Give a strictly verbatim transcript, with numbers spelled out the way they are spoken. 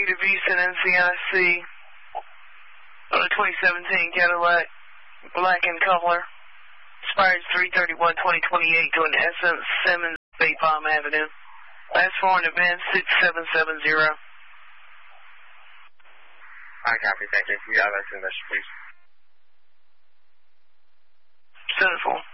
Negative Easton N C I C on a twenty seventeen Cadillac, black in color. Expired three thirty-one twenty twenty-eight to an Essence Simmons, Bay Palm Avenue. Last four in advance, six seven seven zero. I copy, thank you. You have that message, please. Centerfold.